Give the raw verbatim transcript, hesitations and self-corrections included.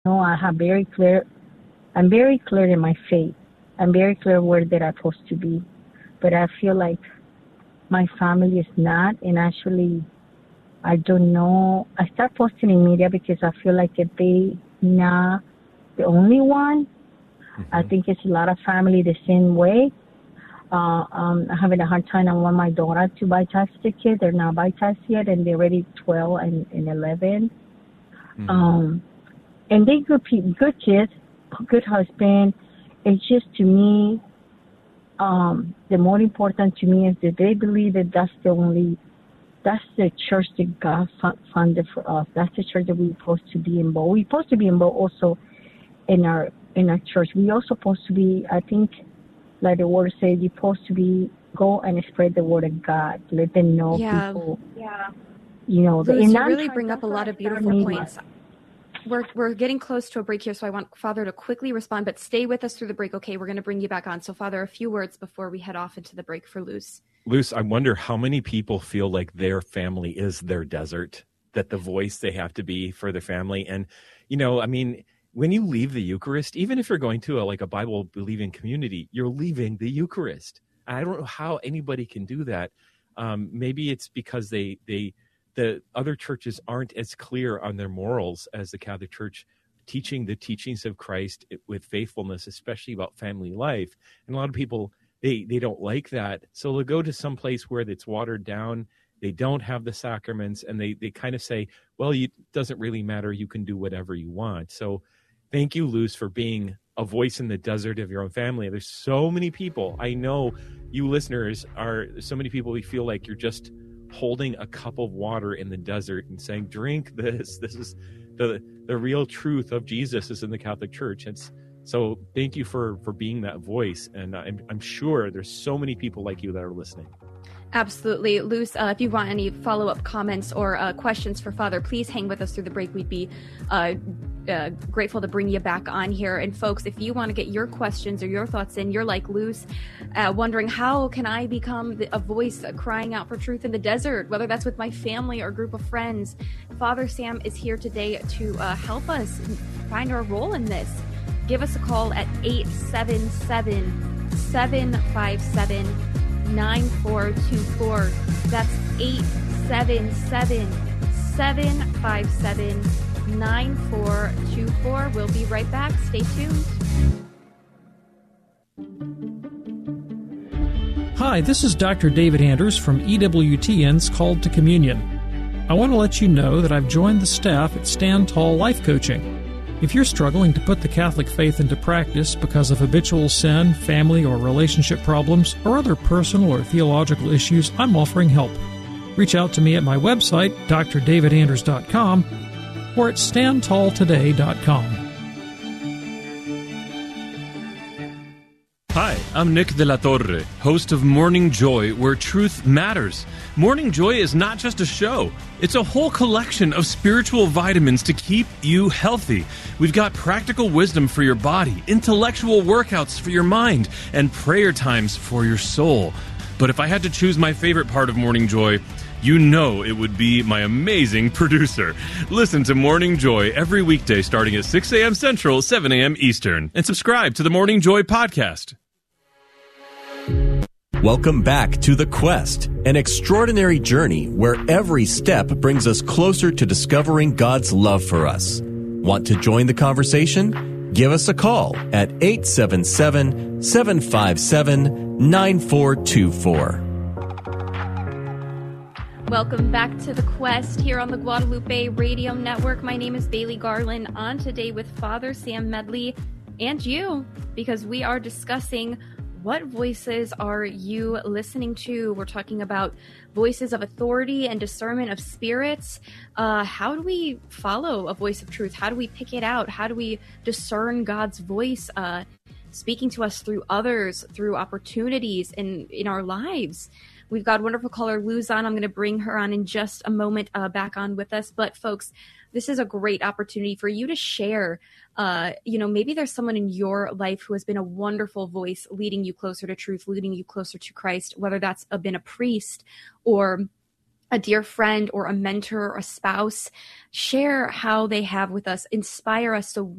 know, I have very clear, I'm very clear in my faith. I'm very clear where that I'm supposed to be. But I feel like my family is not, and actually, I don't know. I start posting in media because I feel like if they not the only one, mm-hmm. I think it's a lot of family the same way. Uh, um, I'm having a hard time. I want my daughter to baptize the kid. They're not baptized yet, and they're already twelve and, and eleven. Mm-hmm. Um, and they good people, good kids, good husband. It's just to me, um, the more important to me is that they believe that that's the only, that's the church that God funded for us. That's the church that we're supposed to be involved. We're supposed to be involved also in our in our church. We're also supposed to be, I think, like the word says, you're supposed to be, go and spread the word of God. Let them know yeah. people, yeah. you know. Luz, you really bring up a lot of beautiful points. We're we're getting close to a break here, so I want Father to quickly respond, but stay with us through the break, okay? We're going to bring you back on. So, Father, a few words before we head off into the break for Luz. Luz, I wonder how many people feel like their family is their desert, that the voice they have to be for their family. And, you know, I mean, when you leave the Eucharist, even if you're going to a, like a Bible-believing community, you're leaving the Eucharist. I don't know how anybody can do that. Um, maybe it's because they they the other churches aren't as clear on their morals as the Catholic Church, teaching the teachings of Christ with faithfulness, especially about family life. And a lot of people, they they don't like that. So they'll go to some place where it's watered down. They don't have the sacraments, and they, they kind of say, well, it doesn't really matter. You can do whatever you want. So thank you, Luz, for being a voice in the desert of your own family. There's so many people. I know you listeners are so many people who feel like you're just holding a cup of water in the desert and saying, drink this. This is the the real truth of Jesus is in the Catholic Church. It's so thank you for, for being that voice. And I'm, I'm sure there's so many people like you that are listening. Absolutely. Luz, uh, if you want any follow-up comments or uh, questions for Father, please hang with us through the break. We'd be uh, uh, grateful to bring you back on here. And folks, if you want to get your questions or your thoughts in, you're like Luz, uh, wondering how can I become the, a voice uh, crying out for truth in the desert, whether that's with my family or group of friends. Father Sam is here today to uh, help us find our role in this. Give us a call at eight seven seven, seven five seven, nine four two four. That's eight seven seven, seven five seven, nine four two four. We'll be right back. Stay tuned. Hi, this is Doctor David Anders from E W T N's Called to Communion. I want to let you know that I've joined the staff at Stand Tall Life Coaching. If you're struggling to put the Catholic faith into practice because of habitual sin, family or relationship problems, or other personal or theological issues, I'm offering help. Reach out to me at my website, d r david anders dot com, or at stand tall today dot com. Hi, I'm Nick de la Torre, host of Morning Joy, where truth matters. Morning Joy is not just a show. It's a whole collection of spiritual vitamins to keep you healthy. We've got practical wisdom for your body, intellectual workouts for your mind, and prayer times for your soul. But if I had to choose my favorite part of Morning Joy, you know it would be my amazing producer. Listen to Morning Joy every weekday starting at six a.m. Central, seven a.m. Eastern. And subscribe to the Morning Joy podcast. Welcome back to The Quest, an extraordinary journey where every step brings us closer to discovering God's love for us. Want to join the conversation? Give us a call at eight seven seven, seven five seven, nine four two four. Welcome back to The Quest here on the Guadalupe Radio Network. My name is Bailey Garland, on today with Father Sam Medley and you, because we are discussing what voices are you listening to? We're talking about voices of authority and discernment of spirits. Uh, how do we follow a voice of truth? How do we pick it out? How do we discern God's voice uh, speaking to us through others, through opportunities in, in our lives? We've got wonderful caller Luz on. I'm going to bring her on in just a moment uh, back on with us. But folks, this is a great opportunity for you to share. Uh, you know, maybe there's someone in your life who has been a wonderful voice leading you closer to truth, leading you closer to Christ, whether that's a, been a priest or a dear friend or a mentor or a spouse. Share how they have with us. Inspire us so